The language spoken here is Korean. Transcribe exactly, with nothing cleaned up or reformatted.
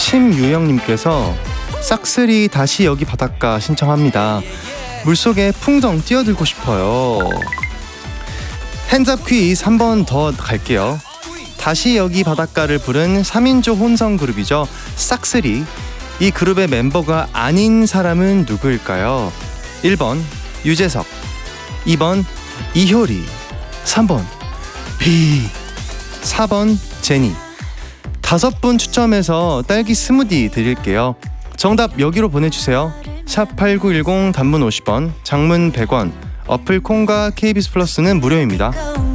침유영님께서 싹쓸이 다시 여기 바닷가 신청합니다. 물속에 풍덩 뛰어들고 싶어요. 핸즈업 퀴즈 한 번 더 갈게요. 다시 여기 바닷가를 부른 삼 인조 혼성 그룹이죠. 싹쓸이. 이 그룹의 멤버가 아닌 사람은 누구일까요? 일 번 유재석, 이 번 이효리, 삼 번 비, 사 번 제니. 다섯 분 추첨해서 딸기 스무디 드릴게요. 정답 여기로 보내주세요. 샵 팔구일공, 단문 오십 원, 장문 백 원, 어플 콩과 케이비에스 플러스는 무료입니다.